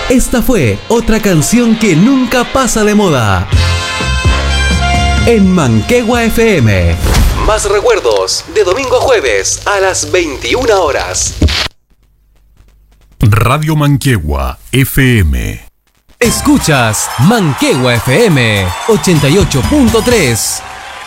Esta fue otra canción que nunca pasa de moda. En Manquehue FM. Más recuerdos de domingo a jueves a las 21 horas. Radio Manquehue FM. Escuchas Manquehue FM 88.3.